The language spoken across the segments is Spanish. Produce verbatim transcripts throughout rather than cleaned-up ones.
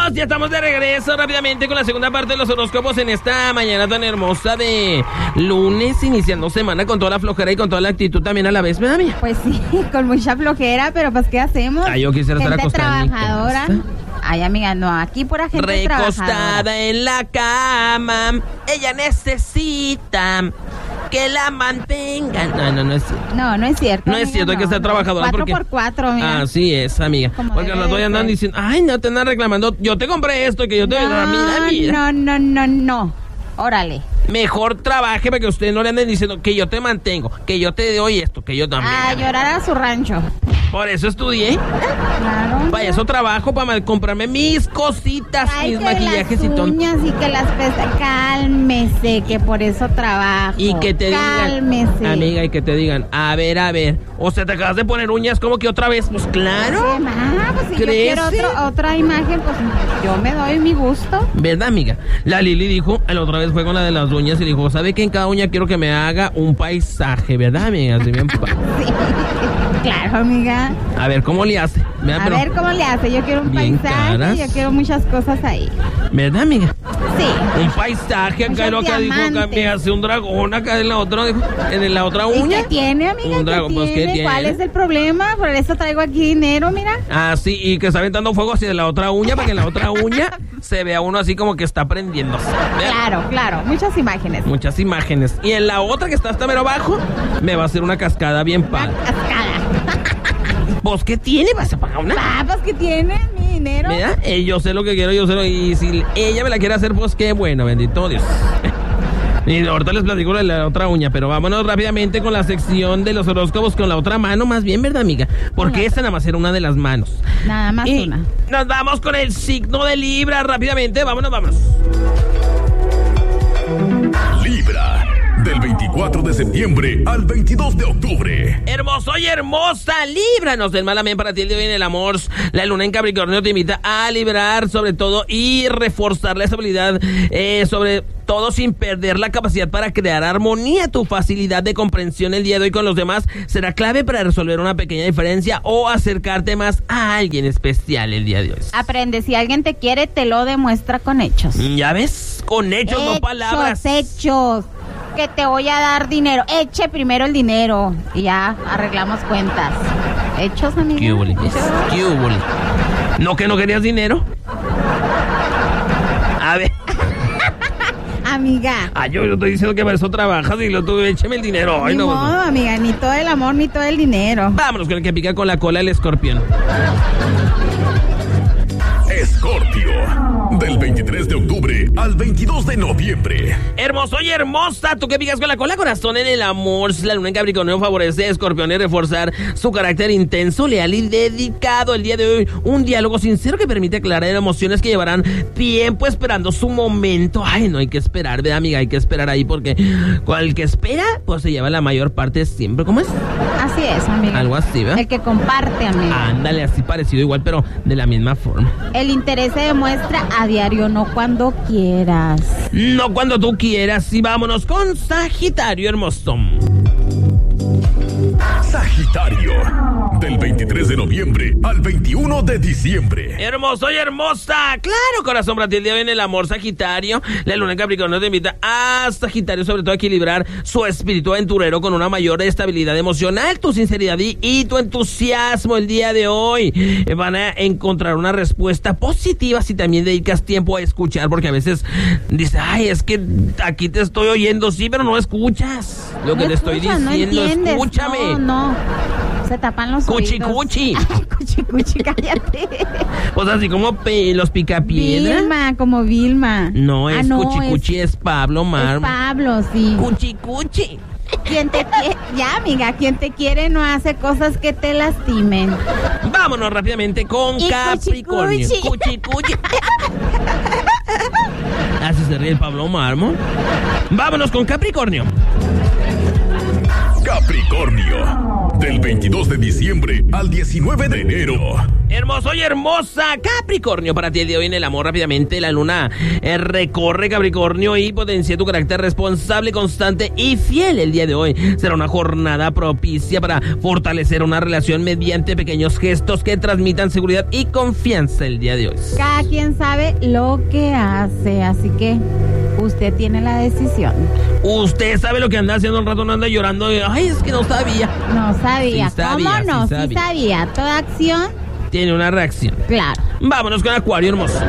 amigos, ya estamos de regreso rápidamente con la segunda parte de los horóscopos en esta mañana tan hermosa de lunes, iniciando semana con toda la flojera y con toda la actitud también a la vez, ¿verdad, mía? Pues sí, con mucha flojera, pero pues ¿qué hacemos? Ah, yo quisiera estar gente acostada en mi trabajadora. casa. Ay, amiga, no, aquí pura gente Recostada trabajadora. en la cama, ella necesita que la mantengan. No, no, no es cierto. No, no es cierto. No es amiga, cierto, hay que ser trabajadora Cuatro porque... por cuatro, amiga. Así es, amiga. Como Porque debe las dos de andan ser. diciendo, ay, no te andan reclamando, yo te compré esto y que yo te... No, mira, mira. no, no, no, no. Órale. Mejor trabaje para que ustedes no le anden diciendo que yo te mantengo, que yo te doy esto, que yo también. A llorar a su rancho. Por eso estudié. Claro. Para eso trabajo, para mal- comprarme mis cositas, Ay, mis que maquillajes las y todo. uñas y que las pestañas. Cálmese, que por eso trabajo. Y que te Cálmese. digan, amiga, y que te digan, a ver, a ver, o sea, te acabas de poner uñas como que otra vez, pues claro. Sí, ma, pues si yo ¿Crece? quiero otro- otra imagen, pues yo me doy mi gusto. ¿Verdad, amiga? La Lili dijo, la otra vez fue con la de las uñas y dijo, ¿sabe que en cada uña quiero que me haga un paisaje, verdad, amiga? Así bien pa- Sí. Claro, amiga. A ver, ¿cómo le hace? ¿Verdad, A pero- ver cómo le hace. Yo quiero un Bien paisaje, caras. yo quiero muchas cosas ahí. ¿Verdad, amiga? Sí. Un paisaje acá, Muchos lo que dijo, acá diamantes. me hace un dragón acá en la otra, en la otra ¿Y uña. qué tiene, amiga? Un ¿Qué dragón, pues, ¿qué tiene? tiene? ¿Cuál es el problema? Por eso traigo aquí dinero, mira. Ah, sí, y que está aventando fuego hacia la otra uña para que en la otra uña se vea uno así como que está prendiéndose. Vean. Claro, claro. Muchas imágenes. Muchas imágenes. Y en la otra que está hasta mero abajo, me va a hacer una cascada bien Una padre. cascada. ¿Vos qué tiene? ¿Vas a pagar una? Papas que tiene mi dinero. Mira, eh, yo sé lo que quiero, yo sé lo... Y si ella me la quiere hacer, pues qué bueno, bendito Dios. Y ahorita les platico de la otra uña, pero vámonos rápidamente con la sección de los horóscopos con la otra mano, más bien, ¿verdad, amiga? Porque esa nada más era una de las manos. Nada más Y una. nos vamos con el signo de Libra rápidamente, vámonos, vámonos. Libra, del veinticuatro de septiembre al veintidós de octubre. Hermoso y hermosa, líbranos del mal, amén. Para ti el día de hoy en el amor, la luna en Capricornio te invita a librar sobre todo y reforzar la estabilidad, eh, sobre todo sin perder la capacidad para crear armonía. Tu facilidad de comprensión el día de hoy con los demás será clave para resolver una pequeña diferencia o acercarte más a alguien especial el día de hoy. Aprende, si alguien te quiere, te lo demuestra con hechos. ¿Ya ves? Con hechos, no palabras. Hechos. Que te voy a dar dinero. Eche primero el dinero y ya arreglamos cuentas. Hechos, amiga. ¿Qué hubo? Hechos. ¿Qué hubo? ¿No que no querías dinero? A ver. Amiga. Ah, yo, yo estoy diciendo que para eso trabajas y lo tuve, écheme el dinero. Ay, Ni no, modo, no. amiga, ni todo el amor, ni todo el dinero. Vámonos con el que pica con la cola el escorpión. Escorpio, del veintitrés de octubre al veintidós de noviembre. Hermoso y hermosa, tú que picas con la cola, corazón en el amor. La luna en Capricornio favorece a Escorpión y reforzar su carácter intenso, leal y dedicado. El día de hoy, un diálogo sincero que permite aclarar emociones que llevarán tiempo esperando su momento. Ay, no hay que esperar, ¿verdad, amiga? Hay que esperar ahí porque el que espera, pues se lleva la mayor parte siempre. ¿Cómo es? Así es, amiga. Algo así, ¿verdad? El que comparte, amiga. Ándale, así parecido igual, pero de la misma forma. El interés se demuestra a diario, no cuando quieras. No cuando tú quieras. Y vámonos con Sagitario, hermoso. Sagitario, del veintitrés de noviembre al veintiuno de diciembre. Hermoso y hermosa. Claro, corazón, para ti el día de hoy en el amor, Sagitario. La luna en Capricornio te invita a Sagitario, sobre todo a equilibrar su espíritu aventurero con una mayor estabilidad emocional. Tu sinceridad y, y tu entusiasmo el día de hoy eh, van a encontrar una respuesta positiva si también dedicas tiempo a escuchar, porque a veces dices, ay, es que aquí te estoy oyendo, sí, pero no escuchas lo que No te estoy escuchas, no diciendo. entiendes. Escúchame. No, no. Se tapan los Cuchi, oídos. cuchi. Cuchi, cuchi, cállate. Pues así como pe- los picapiedra. Vilma, como Vilma. No, es Ah, no, Cuchi Cuchi, es, Pablo es Marmo. Pablo, sí. Cuchi Cuchi. Quien te quiere, ya, amiga, quien te quiere no hace cosas que te lastimen. Vámonos rápidamente con Y Capricornio. cuchi, Cuchi Cuchi. Así se ríe el Pablo Marmo. Vámonos con Capricornio. Capricornio, del veintidós de diciembre al diecinueve de enero. Hermoso y hermosa Capricornio, para ti el día de hoy en el amor rápidamente la luna eh, recorre Capricornio y potencia tu carácter responsable, constante y fiel. El día de hoy será una jornada propicia para fortalecer una relación mediante pequeños gestos que transmitan seguridad y confianza el día de hoy. Cada quien sabe lo que hace, así que usted tiene la decisión. Usted sabe lo que anda haciendo, un rato no anda llorando. Ay, es que no sabía. No sabía. Sí sabía, ¿Cómo no? sí Sí sabía. sabía. Toda acción tiene una reacción. Claro. Vámonos con Acuario, hermoso.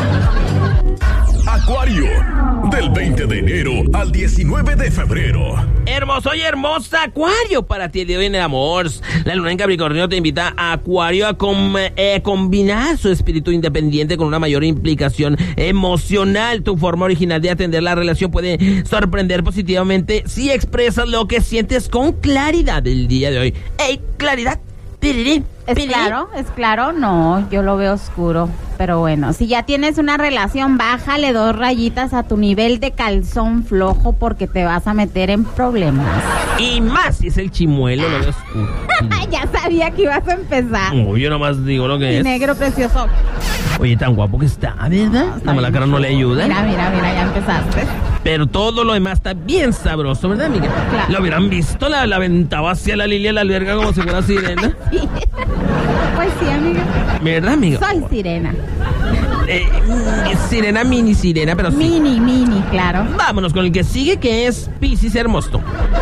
Acuario, del veinte de enero al diecinueve de febrero. Hermoso y hermosa Acuario, para ti el día de hoy en el amor. La luna en Capricornio te invita a Acuario a com, eh, combinar su espíritu independiente con una mayor implicación emocional. Tu forma original de atender la relación puede sorprender positivamente si expresas lo que sientes con claridad el día de hoy. ¡Ey, claridad! Pirirín, Es pirirín. claro, es claro, no, yo lo veo oscuro. Pero bueno, si ya tienes una relación, bájale dos rayitas a tu nivel de calzón flojo porque te vas a meter en problemas. Y más si es el chimuelo, lo veo oscuro. Ya sabía que ibas a empezar. Uy, yo nomás digo lo que Mi es. negro precioso. Oye, tan guapo que está, ¿verdad? Está Nada más la bien. cara no le ayuda. Mira, mira, mira, ya empezaste. Pero todo lo demás está bien sabroso, ¿verdad, amiga? Claro. Lo hubieran visto, la, la aventaba hacia la Lilia a la alberga como si fuera sirena. Sí. Pues sí, amiga. ¿Verdad, amiga? Soy sirena. Eh, mm, sirena, mini sirena, pero sí. Mini, mini, claro. Vámonos con el que sigue, que es Piscis hermoso.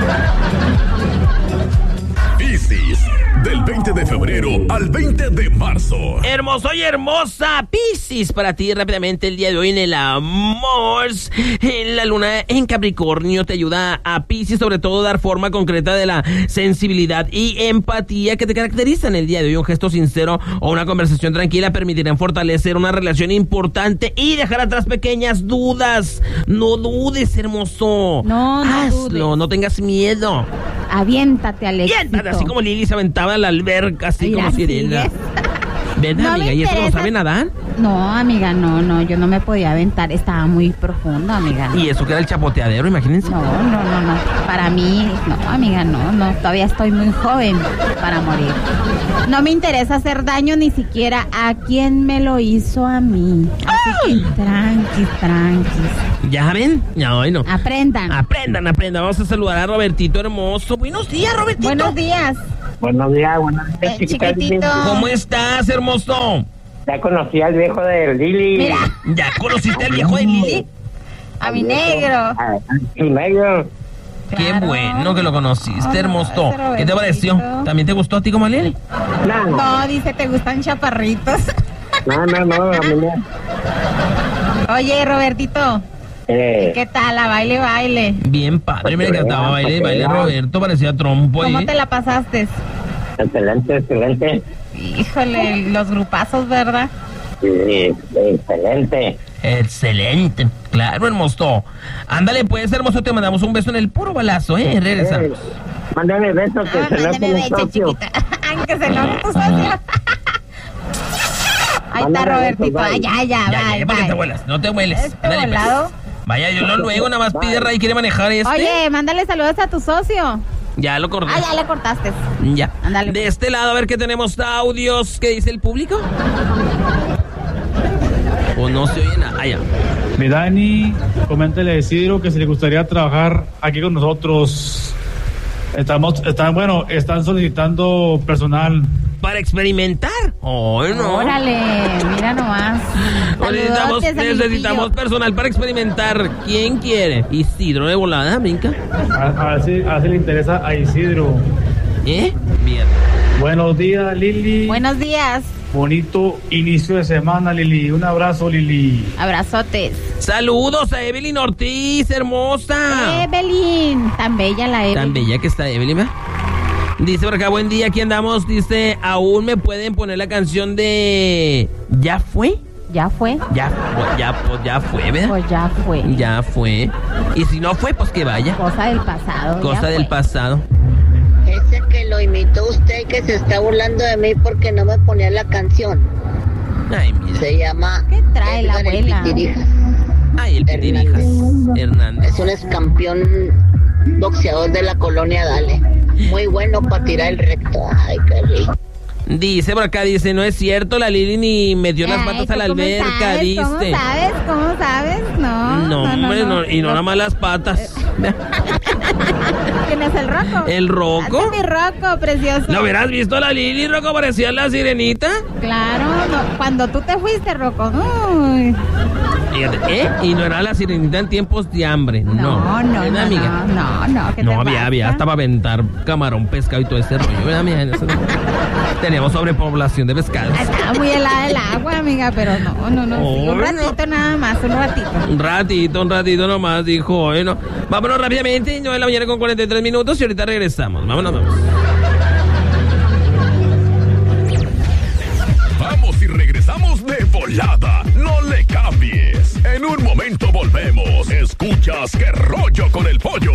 Piscis, del veinte de febrero al veinte de marzo. Hermoso y hermosa Piscis, para ti rápidamente el día de hoy en el amor. En la luna en Capricornio te ayuda a Piscis sobre todo dar forma concreta de la sensibilidad y empatía que te caracterizan el día de hoy. Un gesto sincero o una conversación tranquila permitirán fortalecer una relación importante y dejar atrás pequeñas dudas. No dudes, hermoso. No, no Hazlo, dudes. no tengas miedo. Aviéntate al éxito. Bien, así como Lili se aventaba a la alberca, así Mira, como sirena. sigues. ¿Verdad, No me amiga? ¿Y eso no interesa. sabe nadar? No, amiga, no, no, yo no me podía aventar, estaba muy profundo, amiga. Y eso que era el chapoteadero, imagínense. No, no, no, no, para mí, no, amiga, no, no, todavía estoy muy joven para morir. No me interesa hacer daño ni siquiera a quien me lo hizo a mí. Así que tranquis, tranquis. ¿Ya ven? Ya, ay, no. Aprendan. Aprendan, aprendan. Vamos a saludar a Robertito hermoso. Buenos días, Robertito. Buenos días. Buenos días, buenos días, Eh, chiquita chiquitito. Lili. ¿Cómo estás, hermoso? Ya conocí al viejo de Lili. Mira, ¿Ya conociste al viejo de Lili? a mi negro. Ah, su negro. Qué Claro. bueno que lo conociste, Oh, hermoso. ese Robertito. ¿Qué te pareció? ¿También te gustó a ti como a Lili? No, no, No, dice, ¿te gustan chaparritos? no, no, no, a mí no. Oye, Robertito, Eh, ¿qué tal? A baile, baile. Bien padre, me encantaba baile, baile Roberto, parecía trompo ¿Cómo ahí. te la pasaste? excelente, excelente. Híjole, los grupazos, ¿verdad? Sí, excelente. Excelente, claro, hermoso. Ándale, pues, hermoso, te mandamos un beso en el puro balazo, ¿eh? Regresamos. Eh, mándame besos que Ah, se lo mándame hacen beso, el socio. chiquita. Ay, que se enoje tu socio. Ahí está, Mándame Robertito. besos, Ay, bye. ya, ya, Ya, ya, bye, ¿para qué bye. te vuelas? No te vueles. Este Ándale, pues. volado. Vaya, yo no luego, nada más pide Ray, quiere manejar este. Oye, mándale saludos a tu socio. Ya lo corté. Ah, ya le cortaste. Ya. Ándale, De pues. este lado, a ver qué tenemos audios. ¿Qué dice el público? O no se oye nada. Ah, ya. Mi Dani, coméntale a Isidro que si le gustaría trabajar aquí con nosotros. Estamos, están, bueno, están solicitando personal. Para experimentar. Oh, no. Órale, mira nomás. Necesitamos, Saludotes, necesitamos amiguillo. personal para experimentar. ¿Quién quiere? Isidro de volada, brinca. A, a ver si, a ver si le interesa a Isidro. ¿Eh? Bien. Buenos días, Lili. Buenos días. Bonito inicio de semana, Lili. Un abrazo, Lili. Abrazotes. Saludos a Evelyn Ortiz, hermosa. Evelyn. Tan bella la Evelyn. Tan bella que está Evelyn, ¿verdad? Dice por acá, buen día, aquí andamos. Dice, aún me pueden poner la canción de... ¿Ya fue? Ya fue. Ya, ya, pues ya fue, ¿verdad? Pues ya fue. Ya fue. Y si no fue, pues que vaya. Cosa del pasado. Cosa ya del fue. pasado. Ese que lo imitó usted y que se está burlando de mí porque no me ponía la canción. Ay, mira. Se llama... ¿Qué trae la Edgar el abuela? Pitirijas. Ay, el Pitirijas. Hernández. Es un ex campeón boxeador de la colonia Dale. Muy bueno para tirar el recto. Ay, qué rico. Dice por acá, dice, no es cierto, la Lili ni metió las Ay, patas a la ¿cómo alberca, sabes? dice. ¿Cómo sabes? ¿Cómo sabes? No, No, no, no, hombre, no. no, y no nada más las patas. ¿Quién es el Rocco? ¿El Rocco? Ese es mi Rocco, precioso. ¿Lo hubieras visto a la Lili, Rocco? Parecía la sirenita. Claro, no, cuando tú te fuiste, Rocco. Uy. Fíjate, ¿eh? Y no era la sirenita en tiempos de hambre, no. No, no, ¿Verdad, no, amiga? no, no, no, ¿qué No, te había, pasa? había hasta para aventar camarón, pescado y todo ese rollo, ¿verdad, amiga? En eso- Teníamos sobrepoblación de pescados. Estaba muy helada el agua, amiga, pero no, no, no. sí, Oh, un no. ratito nada más, un ratito. Un ratito, un ratito nomás, dijo, bueno. Vámonos rápidamente, nueve de la mañana con cuarenta y tres minutos y ahorita regresamos. Vámonos, vamos. Vamos y regresamos de volada. No le cambies. En un momento volvemos. Escuchas Qué rollo con el pollo.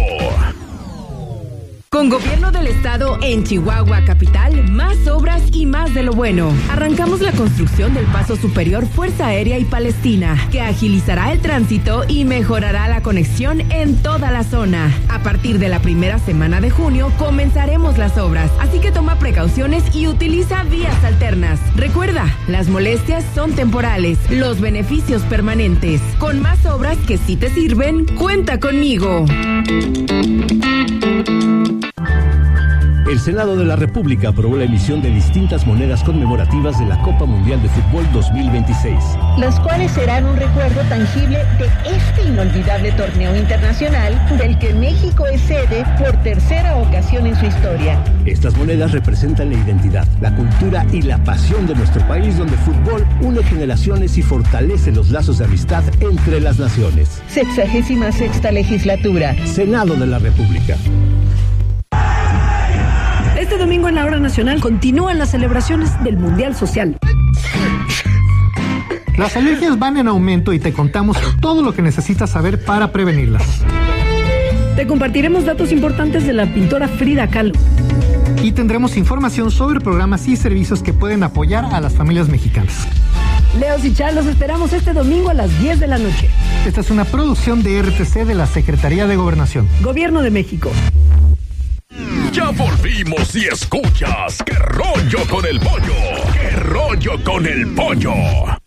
Con Gobierno del Estado en Chihuahua Capital, más obras y más de lo bueno. Arrancamos la construcción del Paso Superior Fuerza Aérea y Palestina, que agilizará el tránsito y mejorará la conexión en toda la zona. A partir de la primera semana de junio comenzaremos las obras, así que toma precauciones y utiliza vías alternas. Recuerda, las molestias son temporales, los beneficios permanentes. Con más obras que sí te sirven, cuenta conmigo. El Senado de la República aprobó la emisión de distintas monedas conmemorativas de la Copa Mundial de Fútbol dos mil veintiséis. Las cuales serán un recuerdo tangible de este inolvidable torneo internacional del que México es sede por tercera ocasión en su historia. Estas monedas representan la identidad, la cultura y la pasión de nuestro país, donde el fútbol une generaciones y fortalece los lazos de amistad entre las naciones. Sexagésima sexta legislatura. Senado de la República. Este domingo en la hora nacional continúan las celebraciones del Mundial Social. Las alergias van en aumento y te contamos todo lo que necesitas saber para prevenirlas. Te compartiremos datos importantes de la pintora Frida Kahlo. Y tendremos información sobre programas y servicios que pueden apoyar a las familias mexicanas. Leos y Char, los esperamos este domingo a las diez de la noche. Esta es una producción de R T C de la Secretaría de Gobernación. Gobierno de México. Ya volvimos y escuchas Qué rollo con el pollo. Qué rollo con el pollo.